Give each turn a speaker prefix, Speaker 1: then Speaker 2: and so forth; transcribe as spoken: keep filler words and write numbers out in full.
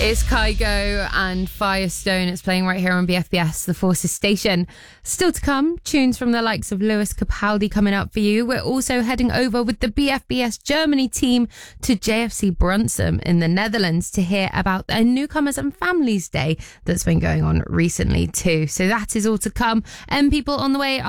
Speaker 1: It's Kygo and Firestone. It's playing right here on B F B S, the Forces station. Still to come, tunes from the likes of Lewis Capaldi coming up for you. We're also heading over with the B F B S Germany team to J F C Brunsum in the Netherlands to hear about a Newcomers and Families Day that's been going on recently too. So that is all to come. And people on the way